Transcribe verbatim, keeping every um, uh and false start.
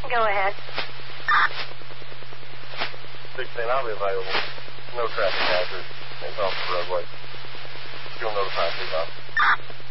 Go ahead. sixteen, I'll be available. No traffic hazard. It's off the roadway. You'll notify me, Bob.